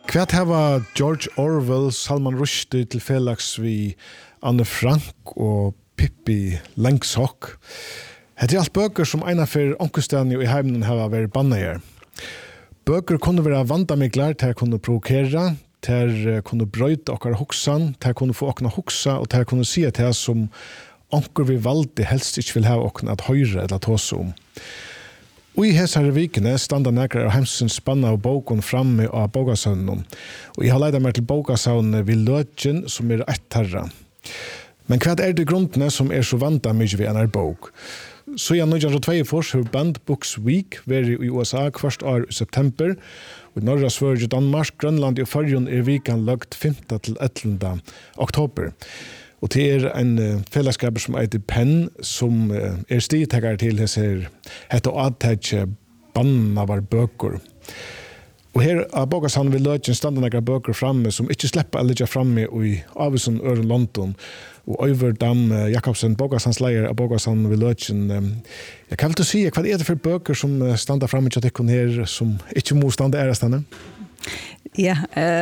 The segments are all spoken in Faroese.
Kvært hava George Orwell, Salman Rushdie til felags vi Anne Frank og Pippi Langsock. Det alt bøker som ena for onkustani og i heimen hava vært bannager. Bøker kunne være vandamiklar, ter kunne provokera, ter kunne brøyta okkar hoksan, ter kunne få okkar hoksa, og ter kunne sia til som onkur vi valdi helst ikke vil ha okkar at høyre eller tåse om. Og i hesare vikene standa nekrar av heimsens spanna og bókun framme av bókasavnen. Og jeg har leidt meg til bókasavnen vi løtjen som ettarra. Men hva det grundene som så vanta mykje vi en bók? Så i 1942 har Banned Books Week vært i USA hvert år i september, og i Norra Sverige, Danmark, Grønland og Færøyene vikan lagt 5. til 11. oktober. Og det en fellesskap som heter PEN, som stigtegger til hette og adtegge banna var bøker. Og her av Bókasavnen vil løtjen standa nekra bøker framme som ikke slipper å ligge framme i Avison Øren London. Og Øyver Dam Jakobsen, Bókasavnsleier av Bókasavnen vil løtjen. Jeg kan vel til å si, hva det for bøker som standa framme til dekken her, som ikke må standa ærestane? Ja,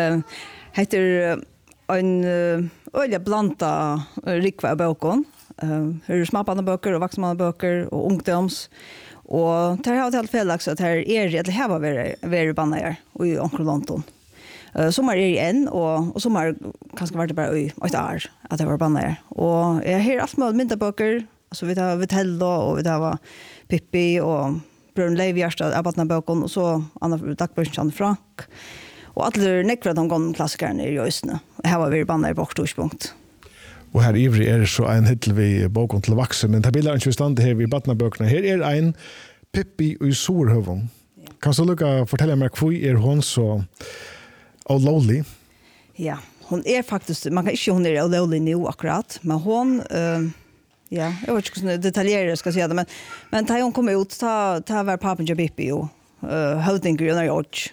heter en øyelig blanda rikva av bøker. Her smappande bøker og vaksmande bøker og ungdoms. Og det har alt felags at her eller her var vært bannager i Onkel London. Som i en, og som kanskje vært bare i 8 år at det var bannager. Og jeg har alt med mindre bøker, altså vi tar Vitello, og vi tar Pippi, og Brøn Leivhjärstad av bøkene, og så Anna Dagbjørnsen Anne Frank. Og alle nekvar de gamle klassikerne i Østene. Her var vi bannager på storspunkt. Og her ivrig det så en hittel vi bókon til vakse, men det bilder ikke vi stand her vi badnabøkene. Her en Pippi i Sorhøvun. Kan du lukka fortelle meg hvor hon så lovlig? Ja, hon faktisk, man kan ikke hun lovlig nå akkurat, men hon, ja, jeg vet ikke hvordan detaljerer skal si det, men da hon kom ut, ta var papen til Pippi og høvdinger under George.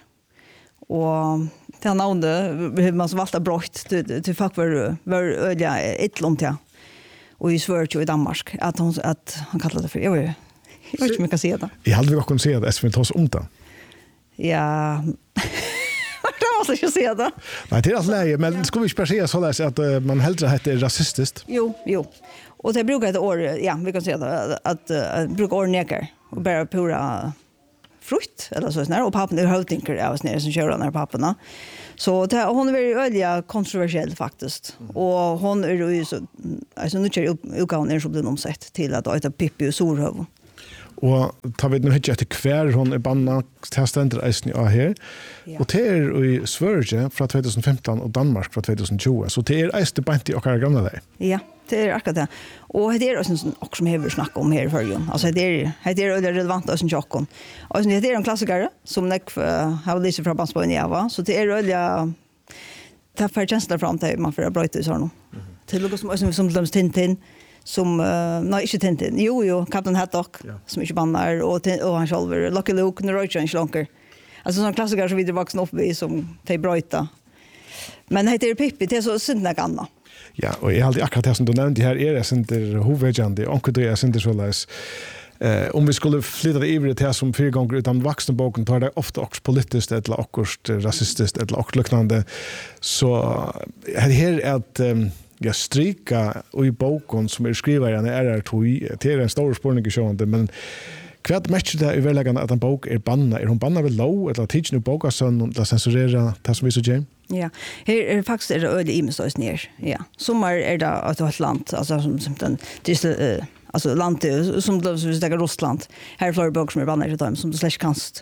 Og det er navnet man som valgte brøtt til folk var øyelig etterlom til og i Sverige og i Danmark at han kallet det for jeg vet ikke om jeg kan si det jeg hadde vi også kunnet si det jeg vil ta oss om det ja det måtte ikke si det nei, det alt leie men skulle vi ikke bare si sånn at man heldre heter rasistisk jo og det bruker et år ja, vi kan si det at bruker år neker og bare pura frukt eller så snär och pappan hövdinker av snär som kör den papporna. Så det hon är väldigt öliga kontroversiell faktiskt. Och hon ju så alltså nu kör utgåvan som den omsett till att äta Pippi och Sorhöv. Och tar vi nu hit efter kvar hon banna testenter isen ja här. Och det i Sverige från 2015 och Danmark från 2020. Så det är bänt i och gamla där. Ja. Det akkurat det. Og det også som hever snakket om her i førgen. Altså, det relevant også til åkken. Og det en klassiker som jeg har lyst fra Bandsbøyen i Ava. Så det øyelig det for tjenester frem til man får brøyte i sånn. Til noe som døms Tintin, som, nei, ikke Tintin. Jo, Captain Haddock, som ikke banner, og han selv, Lucky Luke, Nerøytjen, ikke lanker. Altså sånne klassikere som vi er voksen opp i, som de brøyte. Men det heter Pippi, det så synd jeg annet. Ja, og jeg har akkurat det som du nevnte her, jeg synder hovedgjende, og jeg synder så løs. Om vi skulle flytta det ivrig til som 4 ganger utan vaksne boken, tar det ofte også politisk, eller akkurat rasistisk, eller akkurat luknande. Så her at jeg stryka i boken som skriveren tog, det en stor spørning i sjående, men hva matcher det i verleggen at en bok banna? Hun banna ved lov, eller tidsen i boka sånn, eller sensurera det som vi så gjør? Ja, her faktisk det øyelig imestøys nere. Ja. Sommar det et land, altså som den alltså landet som det så det Ryssland. Här är böcker som bannar i dem som du slash kanst.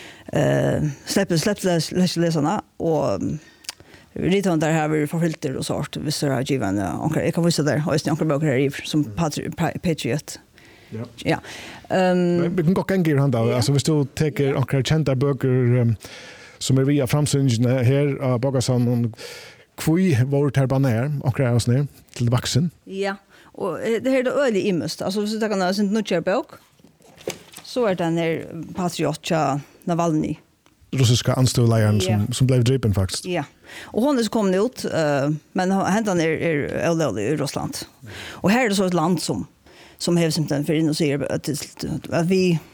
Släpp läsarna och ritan där har vi förfilter och sort visst given onkel jag kan visa där och onkel böcker här som Patriot. Ja. Vi kan gå en hand av alltså vi står tar onkel kända böcker som via framsynen här av Bókasavnen kvui vart här bannar onkel oss ner till vuxen. Ja. Och det här är ölig imust. Alltså så det kan ha sin nutcher bok. Så den här Patriot Navalny. Russiska anstålaren som blev driven faktiskt. Ja. Och hon är så kom ut men händan är i Ryssland. Och här är det så ett land som har symptom för in och säger att vi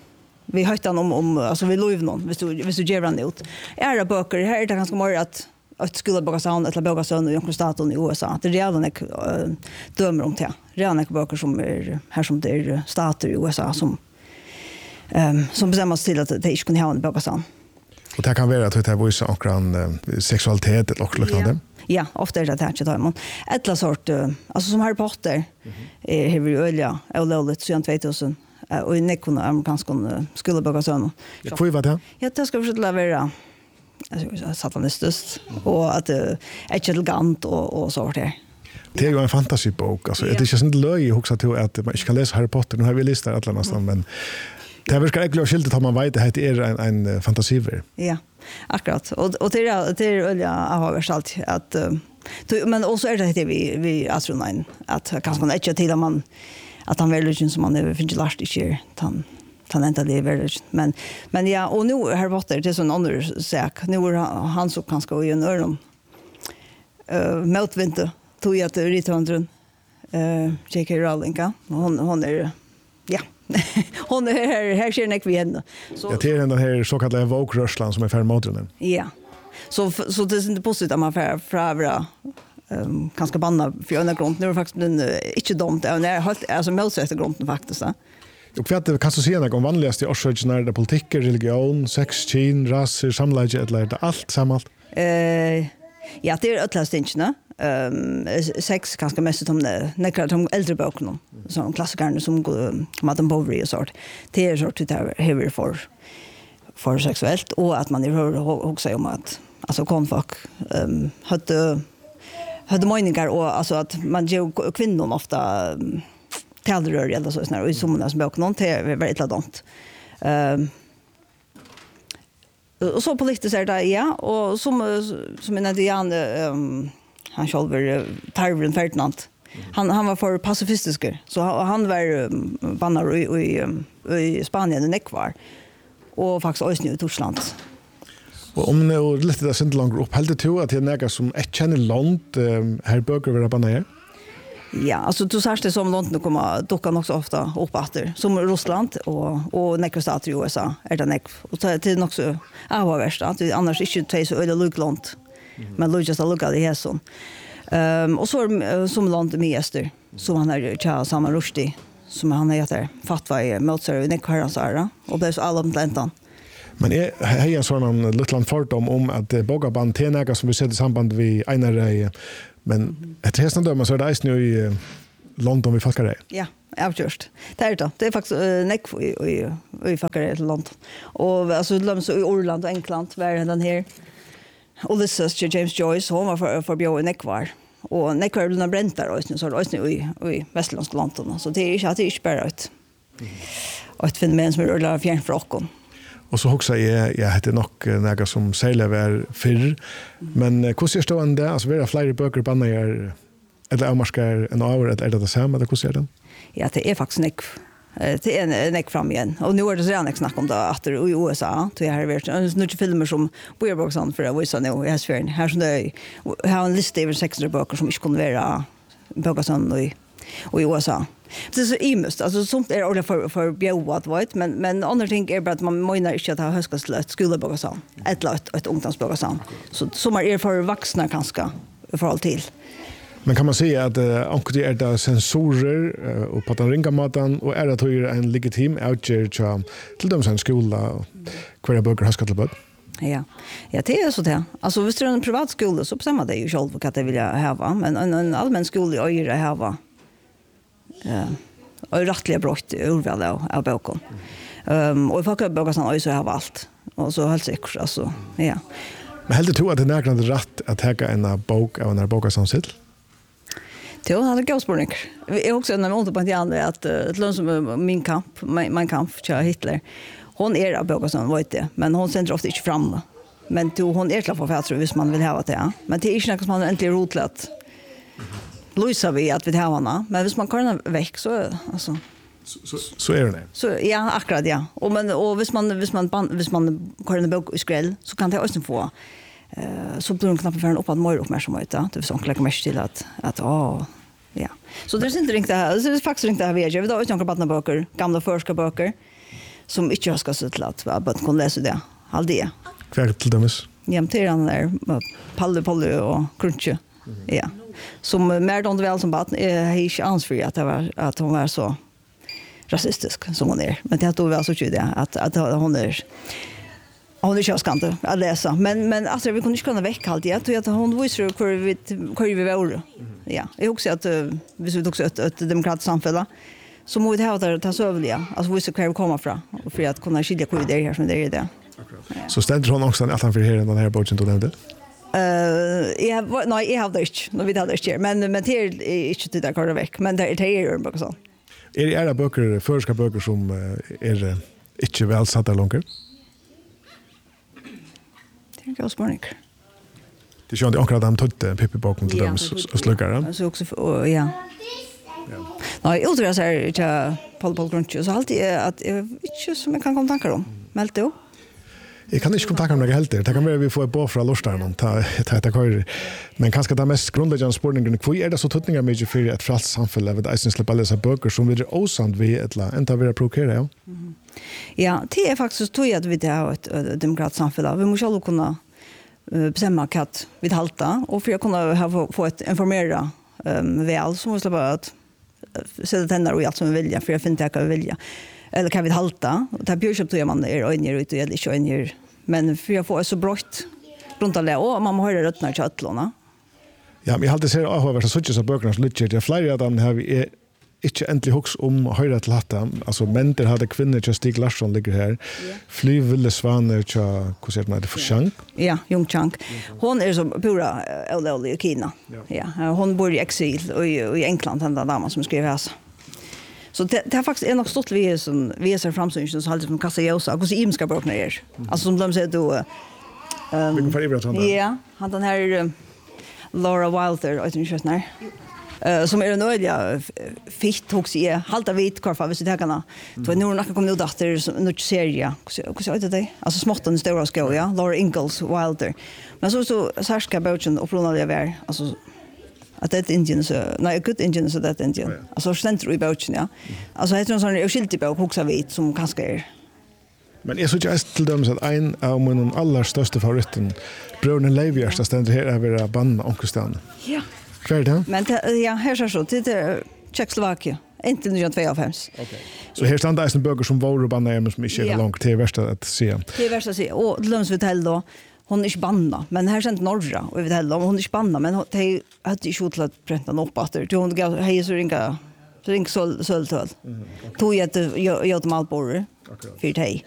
vi hörde han om alltså vi lov någon hvis du ger han ut. Är det böcker här är det ganska mer att skulle boka sound eller boka sound i någon stat i USA. Det är redan dömer om det. Redan böcker som är här som det är stater i USA som bestämmer sig till att det inte kan ha en boka sound. Och det kan vara att det visar omkring sexualitet eller också liknande. Ja, ofta är det här till dem. Ett sort alltså som Harry Potter har vi ölja och låt sedan 2000 och i nekona amerikanska skulle boka sound. Ja, får vad det? Ja, det ska försöka vara satanistiskt och att det är elegant och så där. Det är ju en fantasybok. Alltså, det är inte sånt löj också till att man inte kan läsa Harry Potter. Nu har vi listat alla nästan, men det här verkar äckligt och skiltigt att man vet att det är en fantasiver. Ja, akkurat. Och det är jag har varit allt att men också är det vi astronauten att kanske man inte till att han väljer som man är finns last i han inte lever men ja och nu Harry Potter det är sån annan sak. Nu är han så kanske gå i en öron motvinter tog jag till Rittandren J.K. Rowling hon är ja hon är här ser ni igen så ja det är den här så kallade woke-rörslan som är för modern. Ja så det är inte positivt att man för ganska banna för en grund nu är faktiskt inte dumt och är helt alltså motsätter grunden faktiskt. Och vad det kan så säga om vanligaste orsöken är det politik, religion, sex, kön, ras, samlag eller det allt sammalt. Ja, det är ötlas inte. Sex kanske mest om de äldre böckerna som klassikerna som Madame Bovary och sånt. Det är sort det här för sexuellt och att man också om att alltså konfolk hade meningar och alltså att man ger kvinnor ofta talrör eller så snarare i sommarnas böcker det är väldigt ladont. Och så politiskt är det ja och som en Dian han själv Tyrone Ferdinand. Han var för pacifistisk så han var bannar i Spanien och Nekvar och faktiskt också i Tyskland. Och om nu lite där sen långt upp helt det att det är några som ett känner land här böcker vara bannar. Ja, alltså du säger det som London kommer docka också ofta upp åter som Ryssland och några stater i USA är det nek och det är också värst att det annars inte tar så öde lugnt men just att lugga det här så och så som land med Ester som han är Charles Salman Rushdie som han heter fatwa i Mozart och Nicaragua och det är så alla plantan. Men jag har en sån liten fördom om att bogaband tenäga som vi ser i samband med Einar men ett hästan döma så är det nu i London vi fuckar det. Ja, avgjort. Det är det. Det är faktiskt neck i fuckar det i London. Och alltså de så i Irland och England var den här Ulysses James Joyce hon var för bio i Neckvar. Och Neckvar blir bränt där och så är det i västländska London så det är inte bara ut. Och ett fenomen som är rullar fjärn för oss. Och så också jag heter nog några som säger var förr men hur ser stående alltså vara fler böcker på när eller avmarskar en hour eller det samma eller hur ser det? Ja, det är faktiskt neck. Det är en neck fram igen. Och nu är det redan snack om det att i USA då jag har varit nu filmer som Boyerboxan för att visa nu i Sverige. Här som det har en lista över 600 böcker som inte kunde vara Boxan i USA. Det är så imust. Alltså sånt är ordentligt för bjöat vet men andra ting är bara att man menar inte att ha högskoleslöt skoleboxan. Ett ungdomsboxan. Så som är för vuxna kanske för all till. Men kan man säga att det är det sensorer och på den ringa maten och är det en legitim outgör till dem som skola kvar böcker högskoleslöt? Ja, det är så det. Alltså hvis det är en privat skola så bestämmer det ju själv vad det vill jag ha. Men en allmän skola är det här och rättliga brott urval av boken. Och folk har bokat sån så har allt. Och så helt säkert alltså. Ja. Men helt tror att det är nästan rätt att ta en bok av en bok som sitt. Det har det gått spårning. Jag också när man på en att ett land som min kamp till Hitler. Hon är av boken som vet det, men hon sänder ofta inte fram. Men hon är klar för att tror man vill ha det. Men det är inte något som man äntligen rotlat. Lysar vi att vi har henne, men hvis man kan den väck så alltså så är det. Så ja, akkurat ja. Och hvis man kan den bok i skräll så kan det också få så blir den knappen för en uppåt mer uppmärksamhet det vill sånt lägga mest till att ja. Så det är inte riktigt det här. Det är faktiskt inte det här vi gör. Vi har också några barnböcker, gamla förska böcker som inte ska se till att bara kan läsa det. All det. Kvar till dömes. Ja, men han där Palle och Crunch. Ja. Som mer då väl som bara är inte ansvarig att hon var så rasistisk som hon är. Men det då var så tjudigt att hon är köskande att läsa. Men alltså vi kunde inte kunna väcka allt. Jag tror att hon visar hur vi var. Ja, jag också att vi så också ett demokratiskt samhälle så måste ha det ta sövliga. Alltså visar hur vi kommer från och för att kunna skilja hur det är här som det är det. Så ständer hon också att han för den här boken då nämnde? Nej, jag har det inte. Nu vet jag det inte. Men det är inte det där kvar väck. Men det är ju en bok så. Är det era böcker, förska böcker som är inte väl satta långt? Det är en spårning. Det kände akkurat han tog Pippi-boken till dem och sluggare. Så också, ja. Nej, jag tror att jag säger Paul Crunch så alltid att inte som jag kan komma tankar om. Mält det. Jag kan inte kontakta med helt det. Det kan vara vi får ett bå från Lorstarnen. Men kanske det mest grundläggande spårningen är det så tutningar mycket för ett fralt samhälle vid att släppa läsa böcker som vi är osant vid eller inte vill provokera. Ja. Ja, det är faktiskt så att vi har ett demokratiskt samhälle. Vi måste alla kunna bestämma att vi halta och för att kunna få ett informera väl så måste bara att sätta tänder och allt som vi vill för att finna vad vi vill. Eller kan vi halta? Det här björköp tror man är öjner ute eller inte öjner. Men för att få så brått runt alla och man må höra rötterna i köttlåna. Ja, men jag har alltid sett att jag så så böckerna så lite. Jag flera av dem har vi inte äntligen hooks om höra till hatta. Alltså män där hade kvinnor till Stig Larsson ligger här. Flyville svaner till hur säger man det för Chang? Ja, Jung Chang. Hon är så pura i Kina. Ja, hon bor i exil i England den där damen som skrev här. Så det har faktiskt nog stått vi är framsynen så hade som kassa Josa och så imska böckerna är. Alltså som de säger då vilken för ibrat han där? Ja, han den här Laura Wilder, jag vet inte när. Som är en öliga fitt också i halta vit kvar för vi sitter här. Då är nog några kommer ut efter som en serie. Hur sa det? Alltså småtten stora skå, ja. Laura Ingalls Wilder. Men så särska boken och från alla vär. Alltså att det är Indien så nej good Indian så det är Indien. Alltså center i boken, ja. Alltså heter en sån oskyldig bok också vit som kanske är. Men jag såg just till dem så att en av mina allra största favoriten Bröderna Leivjärsta ständer här över banna Onkelstan. Ja. Kvar det? Men ja, här så det är Tjeckoslovakien. Inte 1925. Okej. Så här stannar en böcker som var banna men som inte är långt till värsta att se. Det är värsta att se. Och Löms Vitell då hon är inte banna, men här sent norra och vi heller hon är inte banna, men det hade ju skjutit att pränta upp att det hon gav hej så ringa söltöl. Tog jag till Malborg för dig.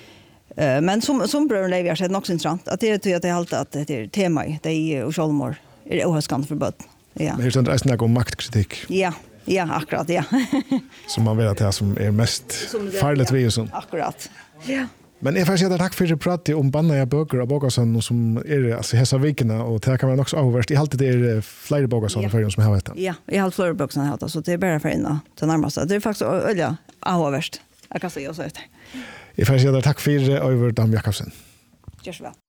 Men som bröder Levi har sett också intressant att det är alltid att det är tema det är och Självmord är ohöskande för böt. Ja. Men här är det om maktkritik. Ja, akkurat, ja. Som man vet att det som är mest farligt vid och sånt. Akkurat. Ja. Men jag får säga tack för att prata om banna böcker och böcker som är alltså hela vikarna och det kan man också avvärst. I alltid det är flera böcker som för som har vet. Ja, jag har flera böcker som har haft så det är bara för innan till närmaste. Det är faktiskt öliga avvärst. Jag kan säga så efter. Jag får säga tack för Øyvind Dam Jakobsen. Görs väl.